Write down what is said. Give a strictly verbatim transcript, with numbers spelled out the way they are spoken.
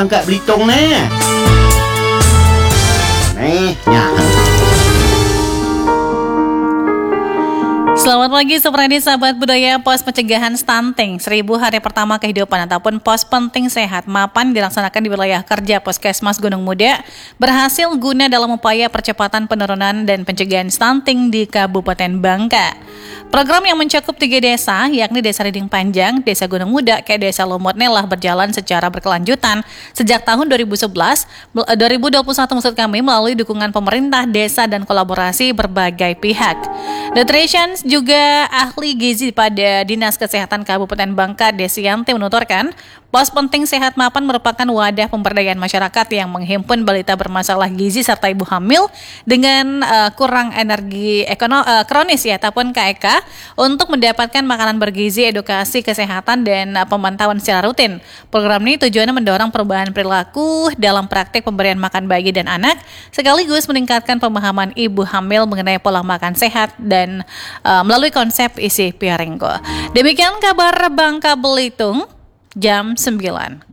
Angkat Belitung ni. Nih, ya. Selamat pagi Supradi sahabat budaya. Pos pencegahan stunting seribu hari pertama kehidupan ataupun pos penting sehat mapan dilaksanakan di wilayah kerja Puskesmas Gunung Muda berhasil guna dalam upaya percepatan penurunan dan pencegahan stunting di Kabupaten Bangka. Program yang mencakup tiga desa, yakni Desa Riding Panjang, Desa Gunung Muda, ke Desa Lumut Nelah berjalan secara berkelanjutan sejak tahun dua ribu sebelas, dua ribu dua puluh satu maksud kami melalui dukungan pemerintah desa dan kolaborasi berbagai pihak. Nutritions juga ahli gizi pada Dinas Kesehatan Kabupaten Bangka, Desianti menuturkan, pos penting sehat mapan merupakan wadah pemberdayaan masyarakat yang menghimpun balita bermasalah gizi serta ibu hamil dengan uh, kurang energi ekono, uh, kronis ya ataupun K E K untuk mendapatkan makanan bergizi, edukasi kesehatan dan uh, pemantauan secara rutin. Program ini tujuannya mendorong perubahan perilaku dalam praktik pemberian makan bayi dan anak sekaligus meningkatkan pemahaman ibu hamil mengenai pola makan sehat dan uh, melalui konsep isi piringku. Demikian kabar Bangka Belitung jam sembilan.